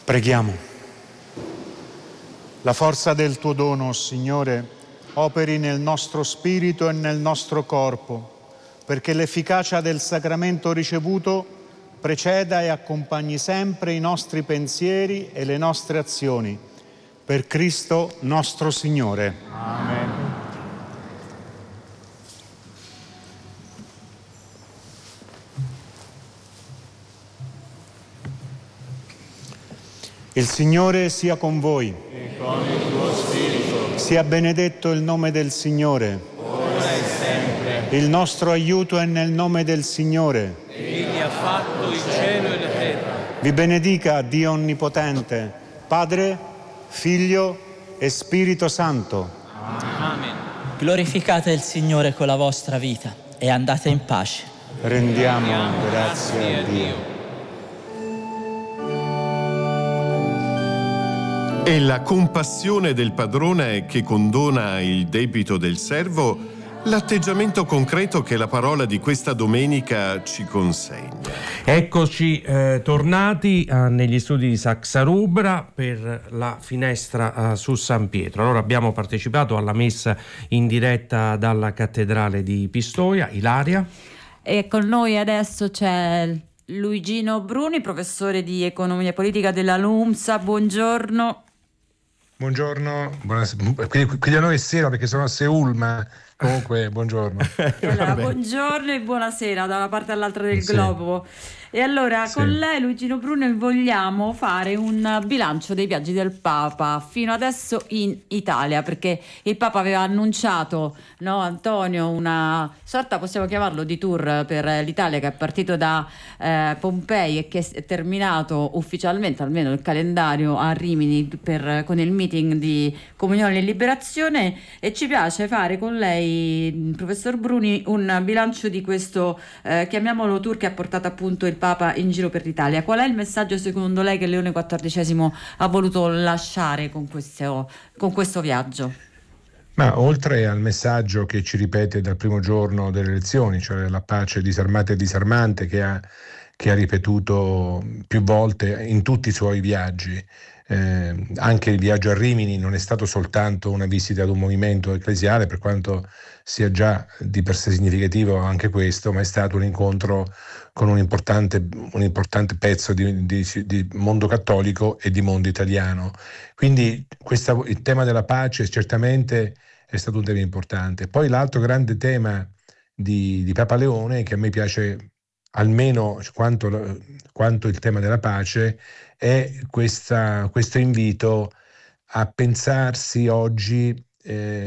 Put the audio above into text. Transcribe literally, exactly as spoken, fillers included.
Preghiamo. La forza del tuo dono, Signore, operi nel nostro spirito e nel nostro corpo, perché l'efficacia del sacramento ricevuto preceda e accompagni sempre i nostri pensieri e le nostre azioni. Per Cristo nostro Signore. Amen. Il Signore sia con voi. E con il tuo spirito. Sia benedetto il nome del Signore. Ora e sempre. Il nostro aiuto è nel nome del Signore. Egli ha fatto il cielo e la terra. Vi benedica Dio Onnipotente, Padre, Figlio e Spirito Santo. Amen. Glorificate il Signore con la vostra vita e andate in pace. Rendiamo grazie a Dio. È la compassione del padrone che condona il debito del servo, l'atteggiamento concreto che la parola di questa domenica ci consegna. Eccoci eh, tornati eh, negli studi di Saxa Rubra per la finestra eh, su San Pietro. Allora abbiamo partecipato alla messa in diretta dalla cattedrale di Pistoia. Ilaria. E con noi adesso c'è Luigino Bruni, professore di economia politica della LUMSA. Buongiorno. Buongiorno, buonasera. Qui, qui da noi è sera perché sono a Seul, ma comunque buongiorno. Allora, buongiorno e buonasera da una parte all'altra del Sì. globo. E allora Sì. con lei, Luigino Bruni, vogliamo fare un bilancio dei viaggi del Papa fino adesso in Italia, perché il Papa aveva annunciato, no, Antonio, una sorta, possiamo chiamarlo, di tour per l'Italia, che è partito da eh, Pompei e che è terminato ufficialmente, almeno il calendario, a Rimini per, con il meeting di Comunione e Liberazione. E ci piace fare con lei, professor Bruni, un bilancio di questo, eh, chiamiamolo tour, che ha portato appunto il Papa in giro per l'Italia. Qual è il messaggio secondo lei che Leone quattordicesimo ha voluto lasciare con questo, con questo viaggio? Ma oltre al messaggio che ci ripete dal primo giorno delle elezioni, cioè la pace disarmata e disarmante, che ha, che ha ripetuto più volte in tutti i suoi viaggi, eh, anche il viaggio a Rimini non è stato soltanto una visita ad un movimento ecclesiale, per quanto sia già di per sé significativo anche questo, ma è stato un incontro con un importante, un importante pezzo di, di, di mondo cattolico e di mondo italiano. Quindi questa, il tema della pace certamente è stato un tema importante. Poi l'altro grande tema di, di Papa Leone, che a me piace almeno quanto, quanto il tema della pace, è questa, questo invito a pensarsi oggi eh,